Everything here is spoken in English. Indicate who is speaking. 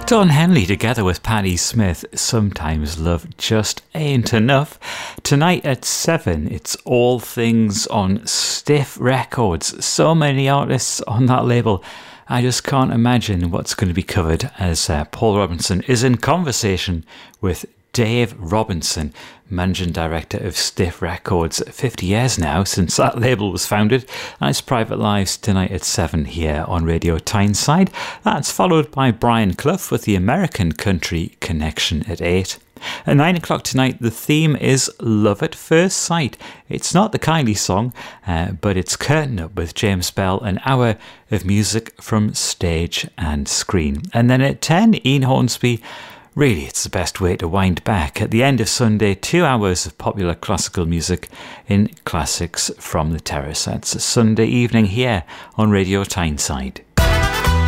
Speaker 1: Don Henley together with Patti Smith. Sometimes love just ain't enough. Tonight at 7, it's all things on Stiff Records. So many artists on that label. I just can't imagine what's going to be covered as Paul Robinson is in conversation with Dave Robinson, Managing Director of Stiff Records. 50 years now since that label was founded. That's Private Lives tonight at 7 here on Radio Tyneside. That's followed by Brian Clough with the American Country Connection at 8. At 9 o'clock tonight, the theme is Love at First Sight. It's not the Kylie song, but it's Curtain Up with James Bell, an hour of music from stage and screen. And then at 10, Ian Hornsby. Really, it's the best way to wind back. At the end of Sunday, 2 hours of popular classical music in Classics from the Terrace. That's a Sunday evening here on Radio Tyneside.